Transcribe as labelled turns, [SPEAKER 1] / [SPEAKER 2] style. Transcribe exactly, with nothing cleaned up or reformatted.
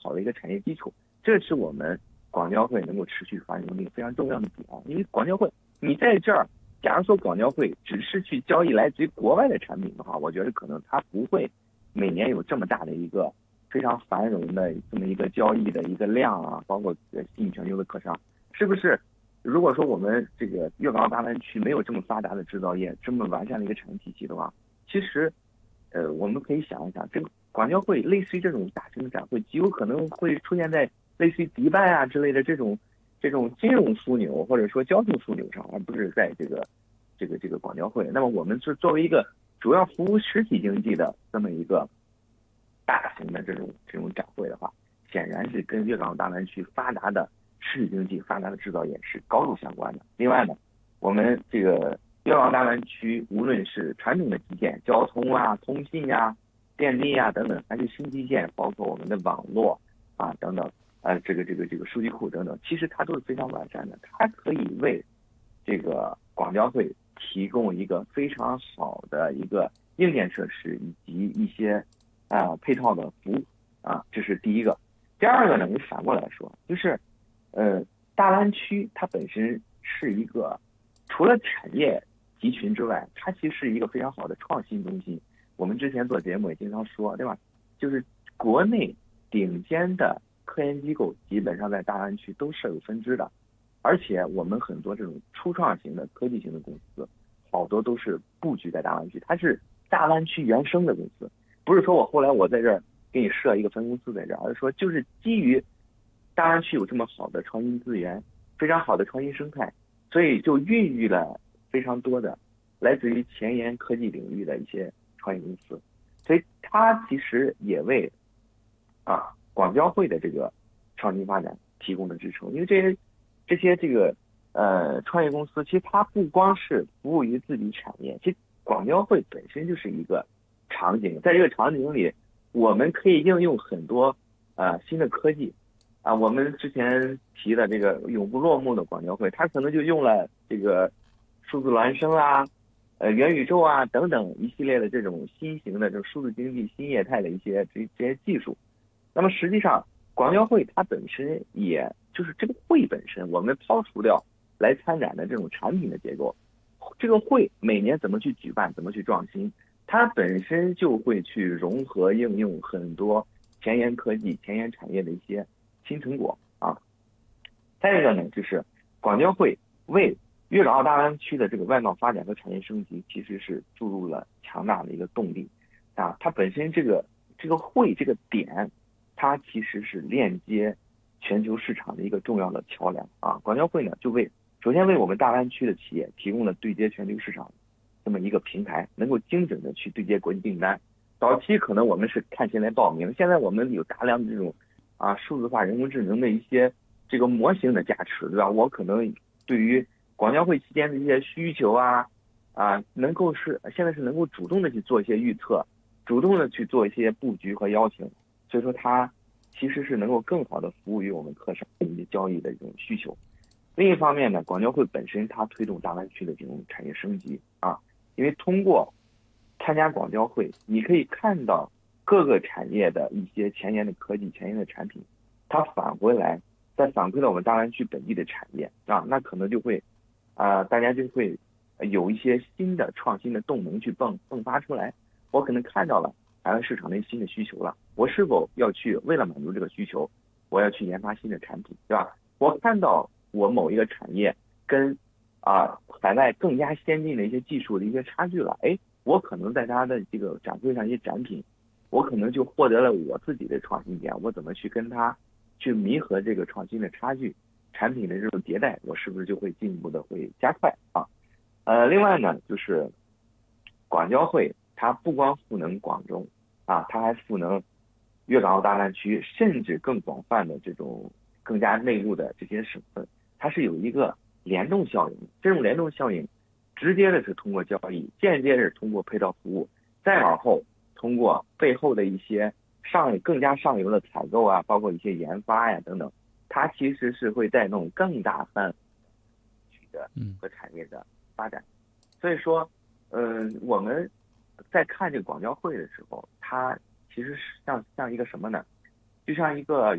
[SPEAKER 1] 好的一个产业基础，这是我们广交会能够持续发展的一个非常重要的点。因为广交会，你在这儿，假如说广交会只是去交易来自于国外的产品的话，我觉得可能它不会每年有这么大的一个非常繁荣的这么一个交易的一个量啊，包括吸引全球的客商，是不是？如果说我们这个粤港澳大湾区没有这么发达的制造业，这么完善的一个产业体系的话，其实，呃，我们可以想一想，这个广交会类似于这种大型的展会，极有可能会出现在类似于迪拜啊之类的这种这种金融枢纽或者说交通枢纽上，而不是在这个这个这个广交会。那么我们是作为一个主要服务实体经济的这么一个大型的这种这种展会的话，显然是跟粤港澳大湾区发达的实体经济、发达的制造业是高度相关的。另外呢，我们这个粤港澳大湾区无论是传统的基建、交通啊、通信呀、啊、电力啊等等，还是新基建，包括我们的网络啊等等，呃，这个这个这个数据库等等，其实它都是非常完善的，它可以为这个广交会提供一个非常好的一个硬件设施以及一些啊、呃、配套的服务啊，这是第一个。第二个呢，你反过来说，就是呃大湾区它本身是一个除了产业集群之外，它其实是一个非常好的创新中心。我们之前做节目也经常说，对吧？就是国内顶尖的科研机构基本上在大湾区都设有分支的，而且我们很多这种初创型的科技型的公司，好多都是布局在大湾区，它是大湾区原生的公司，不是说我后来我在这儿给你设一个分公司在这儿，而是说就是基于大湾区有这么好的创新资源，非常好的创新生态，所以就孕育了非常多的来自于前沿科技领域的一些创业公司，所以它其实也为啊广交会的这个创新发展提供了支撑。因为这些这些这个呃创业公司，其实它不光是服务于自己产业，其实广交会本身就是一个场景，在这个场景里，我们可以应用很多呃新的科技啊。我们之前提的这个永不落幕的广交会，它可能就用了这个数字孪生啊、呃元宇宙啊等等一系列的这种新型的这种数字经济新业态的一些这这些技术。那么实际上，广交会它本身也就是这个会本身，我们抛除掉来参展的这种产品的结构，这个会每年怎么去举办，怎么去创新，它本身就会去融合应用很多前沿科技、前沿产业的一些新成果啊。再一个呢，就是广交会为粤港澳大湾区的这个外贸发展和产业升级，其实是注入了强大的一个动力啊。它本身这个这个会这个点，它其实是链接全球市场的一个重要的桥梁啊。广交会呢，就为首先为我们大湾区的企业提供了对接全球市场这么一个平台，能够精准的去对接国际订单。早期可能我们是看钱来报名，现在我们有大量的这种啊数字化人工智能的一些这个模型的加持，对吧？我可能对于广交会期间的一些需求啊啊，能够是现在是能够主动的去做一些预测，主动的去做一些布局和邀请，所以说它其实是能够更好的服务于我们客商以及交易的这种需求。另一方面呢，广交会本身它推动大湾区的这种产业升级啊，因为通过参加广交会，你可以看到各个产业的一些前沿的科技、前沿的产品，它返回来再反馈到我们大湾区本地的产业啊，那可能就会啊、呃，大家就会有一些新的创新的动能去迸迸发出来。我可能看到了台湾市场的一些新的需求了，我是否要去为了满足这个需求，我要去研发新的产品，对吧？我看到我某一个产业跟啊海外更加先进的一些技术的一些差距了，哎，我可能在它的这个展会上一些展品，我可能就获得了我自己的创新点，我怎么去跟它去弥合这个创新的差距，产品的这种迭代，我是不是就会进一步的会加快啊？呃，另外呢，就是广交会它不光赋能广州啊，它还赋能粤港澳大湾区，甚至更广泛的这种更加内陆的这些省份，它是有一个联动效应的。这种联动效应，直接的是通过交易，间接是通过配套服务，再往后通过背后的一些上更加上游的采购啊，包括一些研发呀等等，它其实是会带动更大范围的和产业的发展。所以说，嗯、呃，我们在看这个广交会的时候，它其实是像像一个什么呢？就像一个